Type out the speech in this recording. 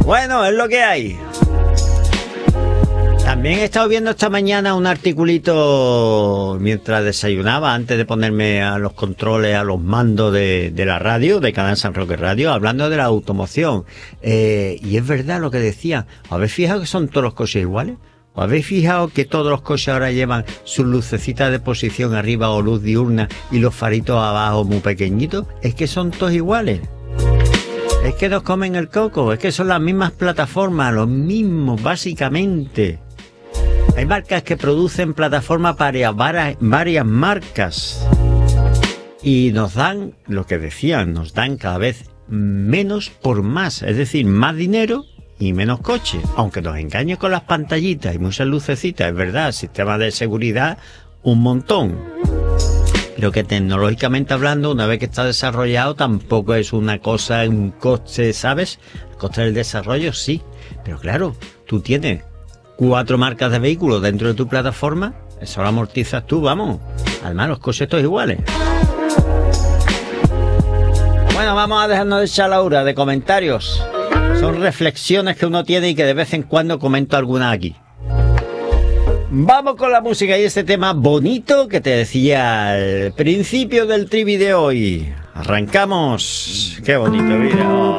Bueno, es lo que hay. También he estado viendo esta mañana un articulito mientras desayunaba, antes de ponerme a los controles, a los mandos de la radio, de Canal San Roque Radio, hablando de la automoción. Y es verdad lo que decía. ¿Os habéis fijado que son todos los coches iguales? ¿Os habéis fijado que todos los coches ahora llevan sus lucecitas de posición arriba o luz diurna y los faritos abajo muy pequeñitos? Es que son todos iguales. Es que nos comen el coco, es que son las mismas plataformas, los mismos básicamente. Hay marcas que producen plataformas para varias marcas y nos dan, lo que decían, nos dan cada vez menos por más, es decir, más dinero y menos coches. Aunque nos engañen con las pantallitas y muchas lucecitas, es verdad, sistema de seguridad, un montón. Pero que tecnológicamente hablando, una vez que está desarrollado, tampoco es una cosa, un coste, ¿sabes? El coste del desarrollo sí, pero claro, tú tienes 4 marcas de vehículos dentro de tu plataforma, eso lo amortizas tú, vamos. Además, los coches todos iguales. Bueno, vamos a dejarnos de chalaura, de comentarios. Son reflexiones que uno tiene y que de vez en cuando comento alguna aquí. Vamos con la música y este tema bonito que te decía al principio del trivi de hoy. Arrancamos. Qué bonito, mira.